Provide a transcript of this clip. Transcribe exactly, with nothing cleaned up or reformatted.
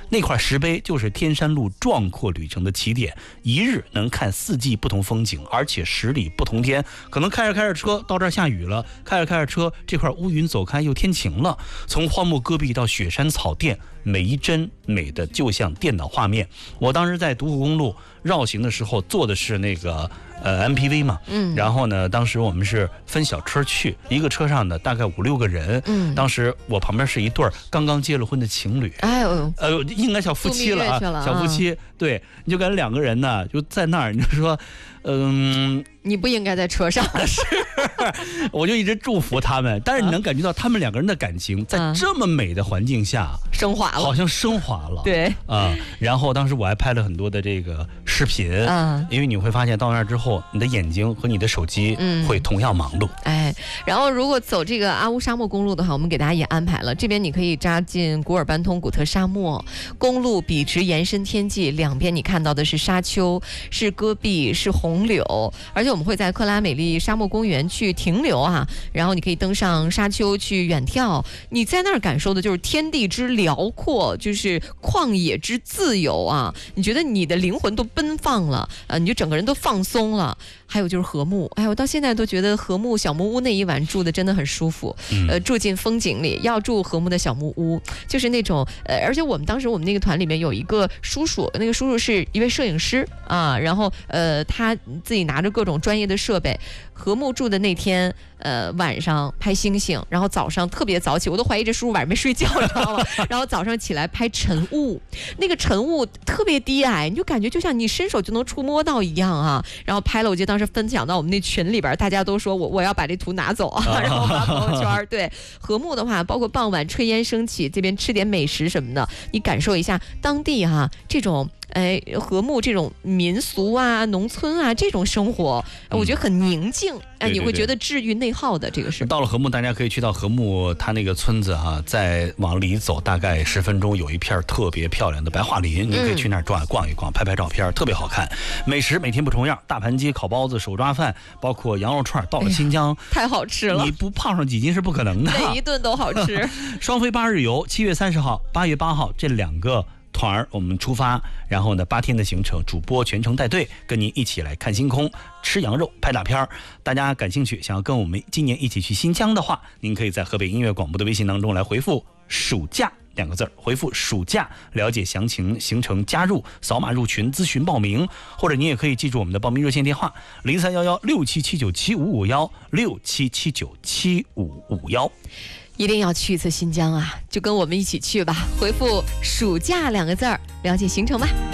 那块石碑就是天山路壮阔旅程的起点，一日能看四季不同风景，而且十里不同天。可能开着开着车到这儿下雨了，开着开着车这块乌云走开又天晴了。从荒漠戈壁到雪山草甸，每一帧美的就像电脑画面。我当时在独库公路绕行的时候坐的是那个呃 M P V 嘛，嗯，然后呢，当时我们是分小车去，一个车上呢大概五六个人，嗯，当时我旁边是一对刚刚结了婚的情侣，哎呦，呃，应该小夫妻了啊，了小夫妻，对，你就感觉两个人呢就在那儿，你就说，嗯。 你不应该在车上， 是，我就一直祝福他们。但是你能感觉到他们两个人的感情在这么美的环境下升华了， 好像升华了。 对啊，然后当时我还拍了很多的这个视频，嗯，因为你会发现到那儿之后，你的眼睛和你的手机会同样忙碌。 哎，然后如果走这个阿乌沙漠公路的话，我们给大家也安排了，这边你可以扎进古尔班通古特沙漠公路，笔直延伸天际，两边你看到的是沙丘，是戈壁，是红柳，而且我们会在克拉美丽沙漠公园去停留啊，然后你可以登上沙丘去远眺，你在那儿感受的就是天地之辽阔，就是旷野之自由啊！你觉得你的灵魂都奔放了，呃，你就整个人都放松了。还有就是禾木，哎，我到现在都觉得禾木小木屋那一晚住的真的很舒服，呃，住进风景里，要住禾木的小木屋，就是那种呃，而且我们当时我们那个团里面有一个叔叔，那个叔叔是一位摄影师啊，然后呃，他自己拿着各种专业的设备，禾木住的那天，呃，晚上拍星星，然后早上特别早起，我都怀疑这叔叔晚上没睡觉，你知道吗？然后早上起来拍晨雾，那个晨雾特别低矮，你就感觉就像你伸手就能触摸到一样啊。然后拍了，我记得当时分享到我们那群里边，大家都说我我要把这图拿走啊，然后发朋友圈。对，禾木的话，包括傍晚炊烟升起，这边吃点美食什么的，你感受一下当地哈、啊、这种。哎，禾木这种民俗啊、农村啊这种生活，我觉得很宁静，哎、嗯，你会觉得治愈内耗的。这个是到了禾木，大家可以去到禾木，它那个村子哈、啊，再往里走大概十分钟，有一片特别漂亮的白桦林，你可以去那儿转逛一逛，拍拍照片，特别好看。美食每天不重样，大盘鸡、烤包子、手抓饭，包括羊肉串，到了新疆、 哎、太好吃了， 你不胖上几斤是不可能的， 每一顿都好吃。 双飞八日游，七月三十号、八月八号这两个。团儿我们出发，然后呢八天的行程，主播全程带队，跟您一起来看星空、吃羊肉、拍大片儿。大家感兴趣，想要跟我们今年一起去新疆的话，您可以在河北音乐广播的微信当中来回复“暑假”两个字，回复“暑假”了解详情、行程、加入、扫码入群、咨询报名，或者您也可以记住我们的报名热线电话零三幺幺六七七九七五五幺六七七九七五五幺。 一定要去一次新疆啊，就跟我们一起去吧，回复暑假两个字儿了解行程吧。